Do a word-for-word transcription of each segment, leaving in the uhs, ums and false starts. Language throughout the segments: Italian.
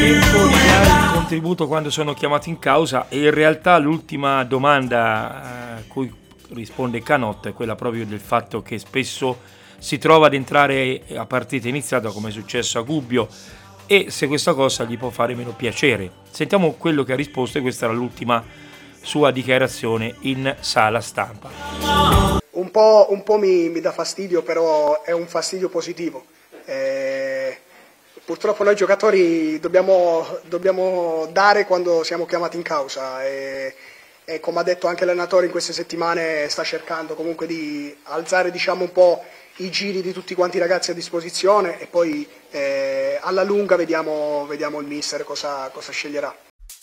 tempo di dare il contributo quando sono chiamati in causa, e in realtà l'ultima domanda a cui risponde Canotto è quella proprio del fatto che spesso si trova ad entrare a partita iniziata, come è successo a Gubbio, e se questa cosa gli può fare meno piacere. Sentiamo quello che ha risposto, e questa era l'ultima sua dichiarazione in sala stampa. Un po', un po' mi, mi dà fastidio, però è un fastidio positivo. Eh, purtroppo noi giocatori dobbiamo, dobbiamo dare quando siamo chiamati in causa, e, e come ha detto anche l'allenatore in queste settimane sta cercando comunque di alzare, diciamo, un po' i giri di tutti quanti i ragazzi a disposizione, e poi eh, alla lunga vediamo, vediamo il mister cosa, cosa sceglierà.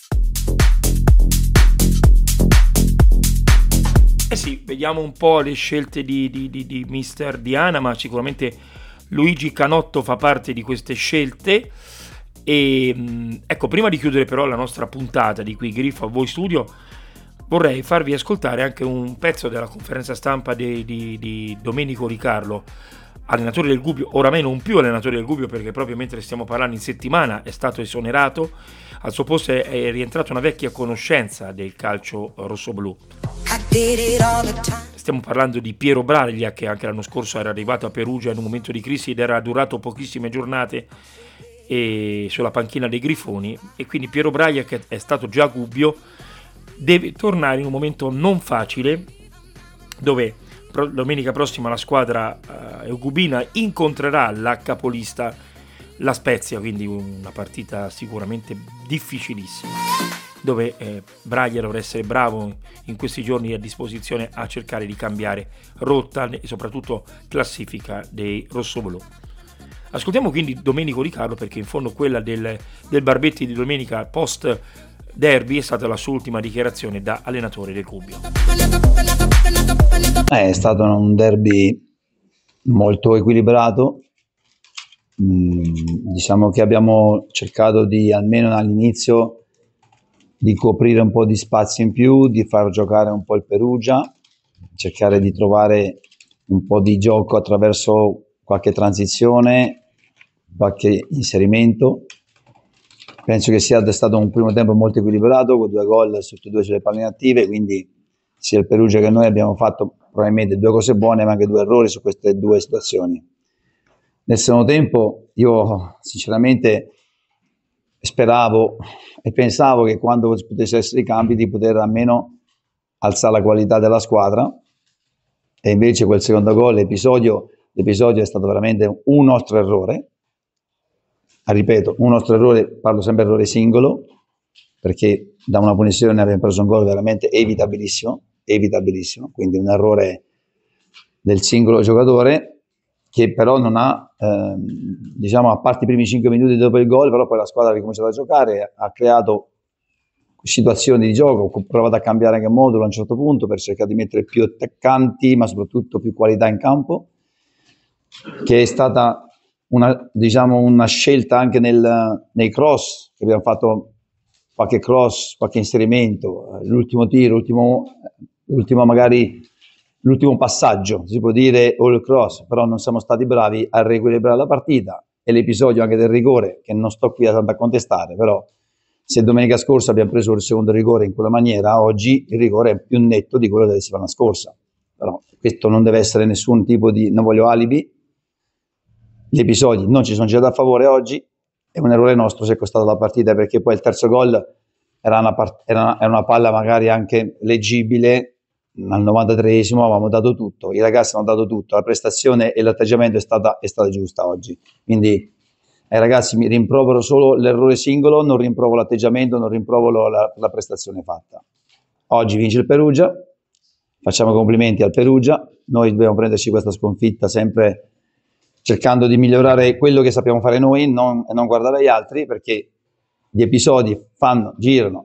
Eh sì, vediamo un po' le scelte di, di, di, di mister Diana, ma sicuramente Luigi Canotto fa parte di queste scelte. E ecco, prima di chiudere però la nostra puntata di Qui Grifo a voi studio, vorrei farvi ascoltare anche un pezzo della conferenza stampa di, di, di Domenico Ricarlo, allenatore del Gubbio, oramai non più allenatore del Gubbio, perché proprio mentre stiamo parlando in settimana è stato esonerato. Al suo posto è rientrata una vecchia conoscenza del calcio rossoblù. Stiamo parlando di Piero Braglia, che anche l'anno scorso era arrivato a Perugia in un momento di crisi ed era durato pochissime giornate e sulla panchina dei Grifoni, e quindi Piero Braglia, che è stato già a Gubbio, deve tornare in un momento non facile, dove domenica prossima la squadra uh, eugubina incontrerà la capolista, la Spezia, quindi una partita sicuramente difficilissima, dove eh, Braglia dovrà essere bravo in questi giorni a disposizione a cercare di cambiare rotta e soprattutto classifica dei rossoblù. Ascoltiamo quindi Domenico Ricardo, perché in fondo quella del, del Barbetti di domenica post derby è stata la sua ultima dichiarazione da allenatore del Gubbio. È stato un derby molto equilibrato. Mm, diciamo che abbiamo cercato di, almeno all'inizio, di coprire un po' di spazi in più, di far giocare un po' il Perugia, cercare di trovare un po' di gioco attraverso qualche transizione, qualche inserimento. Penso che sia stato un primo tempo molto equilibrato, con due gol su tutte e due sulle palle inattive, quindi sia il Perugia che noi abbiamo fatto probabilmente due cose buone, ma anche due errori su queste due situazioni. Nel secondo tempo io sinceramente speravo e pensavo che quando potesse essere i cambi di poter almeno alzare la qualità della squadra, e invece quel secondo gol, l'episodio, l'episodio è stato veramente un nostro errore. Ripeto, un nostro errore, parlo sempre errore singolo, perché da una punizione abbiamo preso un gol veramente evitabilissimo, evitabilissimo, quindi un errore del singolo giocatore, che però non ha, ehm, diciamo, a parte i primi cinque minuti dopo il gol, però poi la squadra ha ricominciato a giocare, ha creato situazioni di gioco, ho provato a cambiare anche modulo a un certo punto per cercare di mettere più attaccanti, ma soprattutto più qualità in campo, che è stata una, diciamo, una scelta anche nel, nei cross, che abbiamo fatto qualche cross, qualche inserimento, l'ultimo tiro, l'ultimo, l'ultimo magari l'ultimo passaggio, si può dire, o il cross, però non siamo stati bravi a riequilibrare la partita, e l'episodio anche del rigore, che non sto qui a, a contestare, però se domenica scorsa abbiamo preso il secondo rigore in quella maniera, oggi il rigore è più netto di quello della settimana scorsa, però questo non deve essere nessun tipo di, non voglio alibi, gli episodi non ci sono girati a favore oggi, è un errore nostro se è costato la partita, perché poi il terzo gol era una, part- era una, era una palla magari anche leggibile. Al novantatreesimo avevamo dato tutto, i ragazzi hanno dato tutto, la prestazione e l'atteggiamento è stata, è stata giusta oggi, quindi ai ragazzi mi rimprovero solo l'errore singolo, non rimprovero l'atteggiamento, non rimprovero la, la prestazione fatta. Oggi vince il Perugia, facciamo complimenti al Perugia, noi dobbiamo prenderci questa sconfitta sempre cercando di migliorare quello che sappiamo fare noi, non, e non guardare gli altri, perché gli episodi fanno, girano,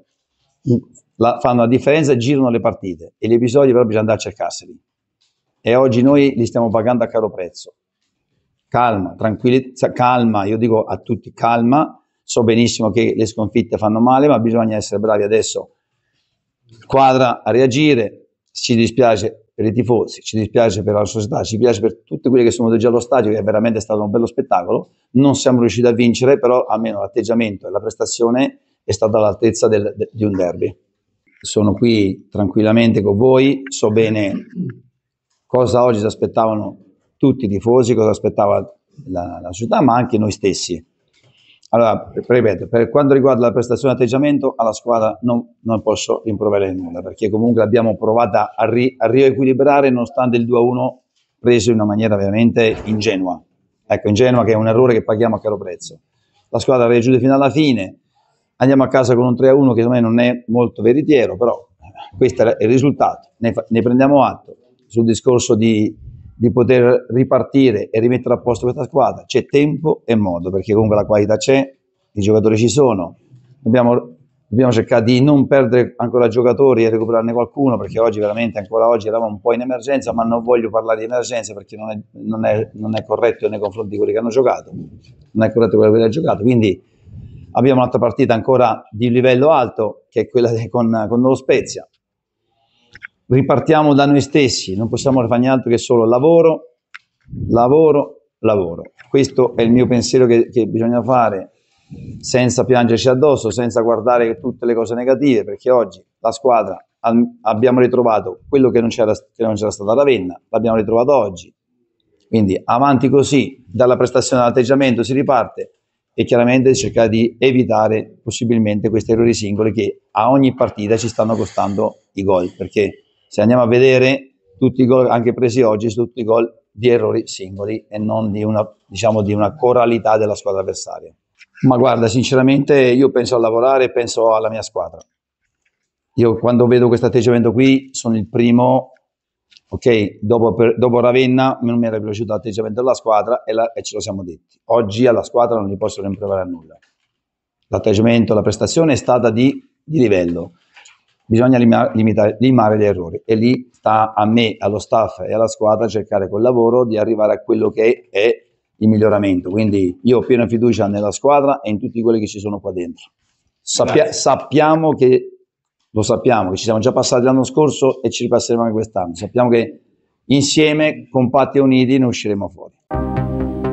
La, fanno la differenza e girano le partite, e gli episodi però bisogna andare a cercarseli, e oggi noi li stiamo pagando a caro prezzo. Calma, tranquillità, calma, io dico a tutti calma, so benissimo che le sconfitte fanno male, ma bisogna essere bravi adesso, squadra, a reagire. Ci dispiace per i tifosi, ci dispiace per la società, ci dispiace per tutti quelli che sono venuti già allo stadio, che è veramente stato un bello spettacolo. Non siamo riusciti a vincere, però almeno l'atteggiamento e la prestazione è stata all'altezza del, de, di un derby. Sono qui tranquillamente con voi, so bene cosa oggi si aspettavano tutti i tifosi, cosa aspettava la, la società, ma anche noi stessi. Allora, ripeto, per quanto riguarda la prestazione e l'atteggiamento, alla squadra non, non posso rimproverare nulla, perché comunque l'abbiamo provata a, ri, a riequilibrare nonostante il due a uno preso in una maniera veramente ingenua. Ecco, ingenua, che è un errore che paghiamo a caro prezzo. La squadra ha reagito fino alla fine, andiamo a casa con un tre a uno che secondo me non è molto veritiero, però questo è il risultato, ne, ne prendiamo atto. Sul discorso di di poter ripartire e rimettere a posto questa squadra c'è tempo e modo, perché comunque la qualità c'è, i giocatori ci sono, dobbiamo, dobbiamo cercare di non perdere ancora giocatori e recuperarne qualcuno, perché oggi veramente, ancora oggi eravamo un po' in emergenza, ma non voglio parlare di emergenza perché non è, non è, non è corretto nei confronti di quelli che hanno giocato, non è corretto quello che hanno giocato, quindi abbiamo un'altra partita ancora di livello alto, che è quella con, con lo Spezia. Ripartiamo da noi stessi, non possiamo fare niente che solo lavoro, lavoro, lavoro. Questo è il mio pensiero che, che bisogna fare, senza piangerci addosso, senza guardare tutte le cose negative, perché oggi la squadra abbiamo ritrovato quello che non c'era, che non c'era stato a Ravenna, l'abbiamo ritrovato oggi. Quindi avanti così, dalla prestazione all'atteggiamento si riparte e chiaramente cercare di evitare possibilmente questi errori singoli che a ogni partita ci stanno costando i gol, perché se andiamo a vedere tutti i gol anche presi oggi, sono tutti i gol di errori singoli e non di una, diciamo, di una coralità della squadra avversaria. Ma guarda, sinceramente io penso a lavorare, penso alla mia squadra. Io quando vedo questo atteggiamento qui sono il primo, ok, dopo, per, dopo Ravenna non mi era piaciuto l'atteggiamento della squadra e, la, e ce lo siamo detti. Oggi alla squadra non gli posso rimproverare a nulla. L'atteggiamento, la prestazione è stata di, di livello. Bisogna limitare, limare gli errori e lì sta a me, allo staff e alla squadra cercare col lavoro di arrivare a quello che è il miglioramento. Quindi io ho piena fiducia nella squadra e in tutti quelli che ci sono qua dentro. Sappia, sappiamo che, lo sappiamo, che ci siamo già passati l'anno scorso e ci ripasseremo anche quest'anno. Sappiamo che insieme, compatti e uniti, ne usciremo fuori.